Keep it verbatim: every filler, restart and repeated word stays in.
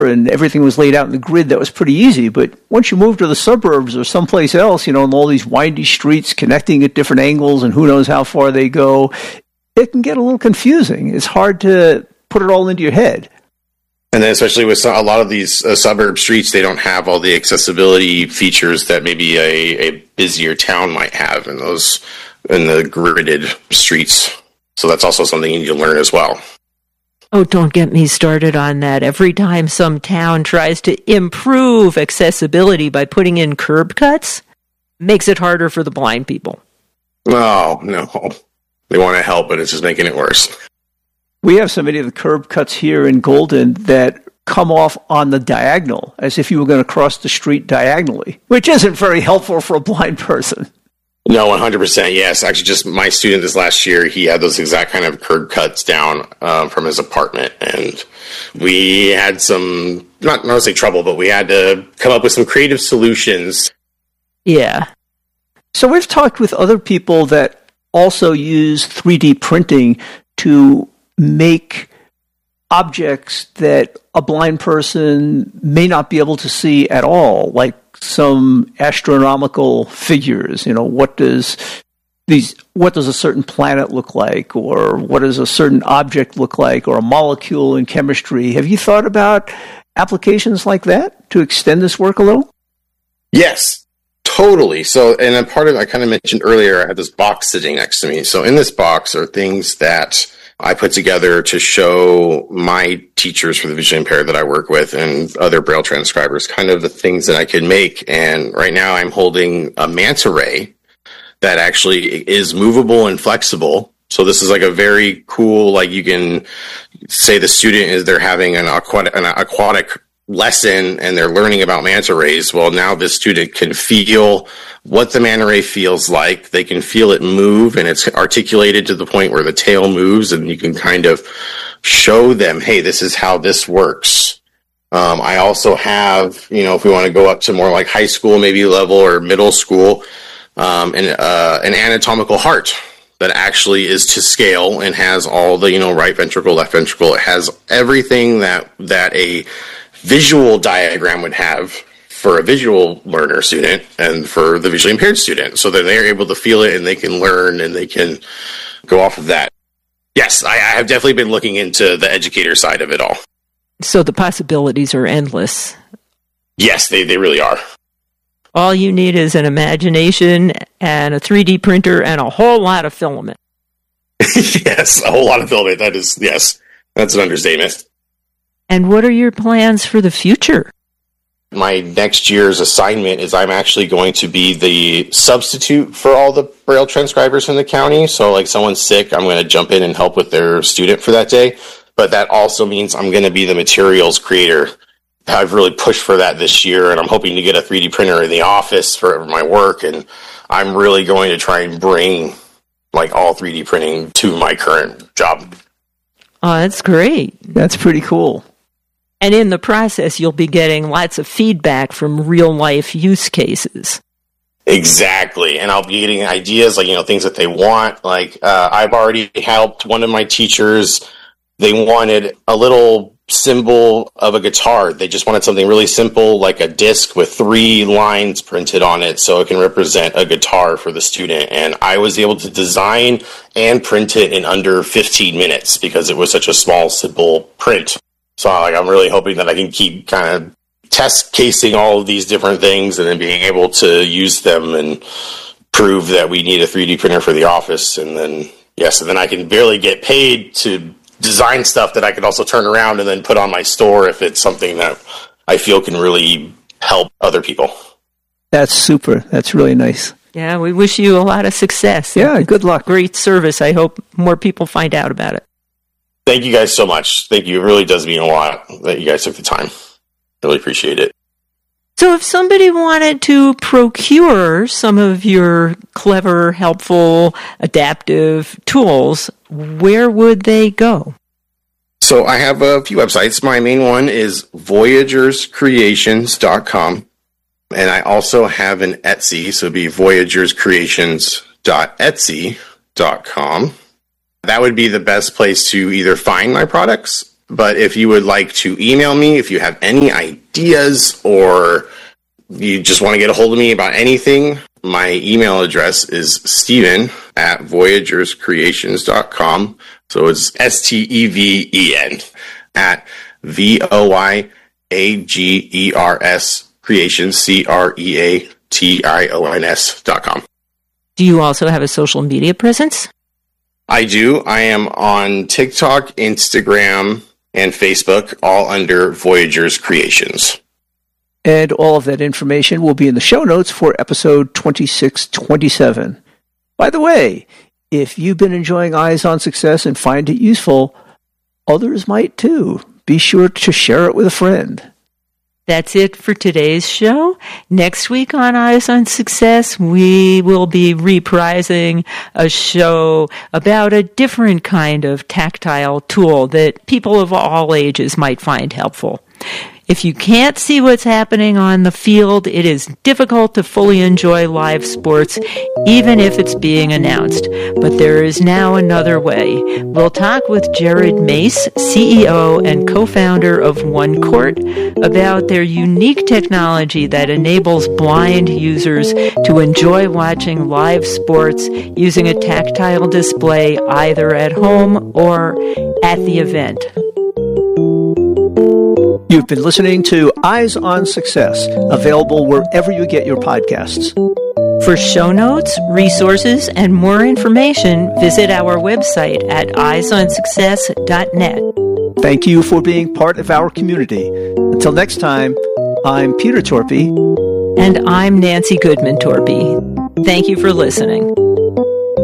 and everything was laid out in the grid, that was pretty easy. But once you move to the suburbs or someplace else, you know, and all these windy streets connecting at different angles and who knows how far they go, it can get a little confusing. It's hard to put it all into your head. And then especially with a lot of these uh, suburb streets, they don't have all the accessibility features that maybe a, a busier town might have in those in the gridded streets. So that's also something you need to learn as well. Oh, don't get me started on that. Every time some town tries to improve accessibility by putting in curb cuts, makes it harder for the blind people. Oh, no. They want to help, but it's just making it worse. We have so many of the curb cuts here in Golden that come off on the diagonal, as if you were going to cross the street diagonally, which isn't very helpful for a blind person. No, one hundred percent, yes. Actually, just my student this last year, he had those exact kind of curb cuts down um, from his apartment. And we had some, not, not to say trouble, but we had to come up with some creative solutions. Yeah. So we've talked with other people that also use three D printing to make objects that a blind person may not be able to see at all, like some astronomical figures. You know, what does these what does a certain planet look like, or what does a certain object look like, or a molecule in chemistry? Have you thought about applications like that to extend this work a little? Yes, totally. So, and then part of it, I kind of mentioned earlier, I had this box sitting next to me. So in this box are things that I put together to show my teachers for the visually impaired that I work with and other Braille transcribers kind of the things that I can make. And right now I'm holding a manta ray that actually is movable and flexible. So this is like a very cool, like you can say the student is, they're having an aquatic, an aquatic lesson and they're learning about manta rays. Well, now this student can feel what the manta ray feels like. They can feel it move, and it's articulated to the point where the tail moves, and you can kind of show them, hey, this is how this works. Um, I also have, you know, if we want to go up to more like high school, maybe level or middle school, um, an, uh, an anatomical heart that actually is to scale and has all the, you know, right ventricle, left ventricle. It has everything that, that a visual diagram would have for a visual learner student and for the visually impaired student, so that they're able to feel it and they can learn and they can go off of that. Yes, I, I have definitely been looking into the educator side of it all. So the possibilities are endless. Yes, they, they really are. All you need is an imagination and a three D printer and a whole lot of filament. Yes, a whole lot of filament. That is, yes, that's an understatement. And what are your plans for the future? My next year's assignment is I'm actually going to be the substitute for all the Braille transcribers in the county. So like someone's sick, I'm going to jump in and help with their student for that day. But that also means I'm going to be the materials creator. I've really pushed for that this year, and I'm hoping to get a three D printer in the office for my work. And I'm really going to try and bring like all three D printing to my current job. Oh, that's great. That's pretty cool. And in the process, you'll be getting lots of feedback from real-life use cases. Exactly. And I'll be getting ideas, like, you know, things that they want. Like, uh, I've already helped one of my teachers. They wanted a little symbol of a guitar. They just wanted something really simple, like a disc with three lines printed on it so it can represent a guitar for the student. And I was able to design and print it in under fifteen minutes because it was such a small, simple print. So like, I'm really hoping that I can keep kind of test casing all of these different things and then being able to use them and prove that we need a three D printer for the office. And then, yes, and then I can barely get paid to design stuff that I could also turn around and then put on my store if it's something that I feel can really help other people. That's super. That's really nice. Yeah, we wish you a lot of success. Yeah, good luck. Great service. I hope more people find out about it. Thank you guys so much. Thank you. It really does mean a lot that you guys took the time. Really appreciate it. So if somebody wanted to procure some of your clever, helpful, adaptive tools, where would they go? So I have a few websites. My main one is voyagers creations dot com. And I also have an Etsy, so it'd be voyagers creations dot etsy dot com. That would be the best place to either find my products But if you would like to email me, if you have any ideas or you just want to get a hold of me about anything, my email address is Steven at voyagers creations dot com. So it's S T E V E N at V O Y A G E R S creations, C R E A T I O N S dot com. Do you also have a social media presence? I do. I am on TikTok, Instagram, and Facebook, all under Voyagers Creations. And all of that information will be in the show notes for episode twenty-six twenty-seven. By the way, if you've been enjoying Eyes on Success and find it useful, others might too. Be sure to share it with a friend. That's it for today's show. Next week on Eyes on Success, we will be reprising a show about a different kind of tactile tool that people of all ages might find helpful. If you can't see what's happening on the field, it is difficult to fully enjoy live sports, even if it's being announced. But there is now another way. We'll talk with Jared Mace, C E O and co-founder of One Court, about their unique technology that enables blind users to enjoy watching live sports using a tactile display either at home or at the event. You've been listening to Eyes on Success, available wherever you get your podcasts. For show notes, resources, and more information, visit our website at eyes on success dot net. Thank you for being part of our community. Until next time, I'm Peter Torpy. And I'm Nancy Goodman Torpy. Thank you for listening.